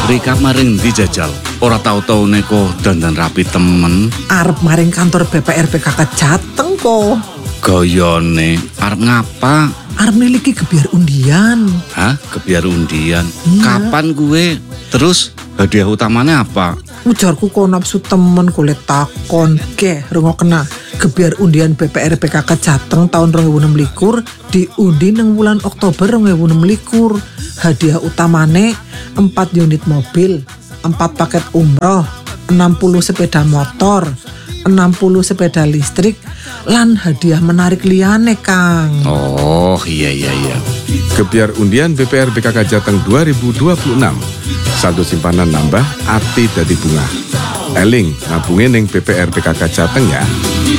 Rika maring ndi jajal? Ora tau-tau neko dandan rapi temen. Arep maring kantor BPR PKK Jateng kok. Gayane arep ngapa? Arep miliki gebiar undian. Hah? Gebiar undian? Iya. Kapan gue? Terus hadiah utamanya apa? Ujarku kok nafsu temen kulit takon. Rungokna. Gebiar undian BPR PKK Jateng tahun 2026 diundi nang bulan Oktober 2026. Hadiah utamane 4 unit mobil, 4 paket umroh, 60 sepeda motor, 60 sepeda listrik, lan hadiah menarik liyane, Kang. Oh, iya. Gebiar undian BPR PKK Jateng 2026. Saldo simpanan nambah, ati dadi bunga. Eling, nabungin ning BPR PKK Jateng ya.